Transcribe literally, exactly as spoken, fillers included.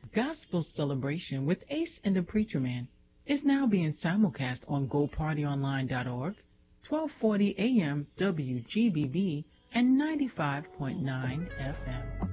Gospel Celebration with Ace and the Preacher Man is now being simulcast on go party online dot org, twelve forty a m W G B B and ninety-five point nine F M.